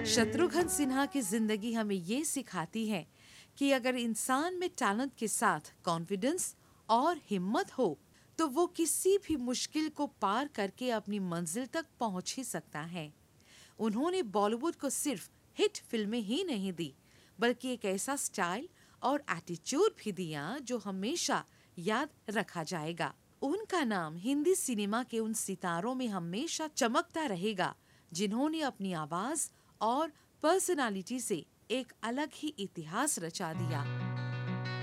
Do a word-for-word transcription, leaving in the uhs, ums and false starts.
शत्रुघ्न सिन्हा की जिंदगी हमें ये सिखाती है कि अगर इंसान में टैलेंट के साथ कॉन्फिडेंस और हिम्मत हो तो वो किसी भी मुश्किल को पार करके अपनी मंजिल तक पहुंच ही सकता है। उन्होंने बॉलीवुड को सिर्फ हिट फिल्में ही नहीं दी, बल्कि एक ऐसा स्टाइल और एटीट्यूड भी दिया जो हमेशा याद रखा जाएगा। उनका नाम हिंदी सिनेमा के उन सितारों में हमेशा चमकता रहेगा जिन्होंने अपनी आवाज और पर्सनालिटी से एक अलग ही इतिहास रचा दिया।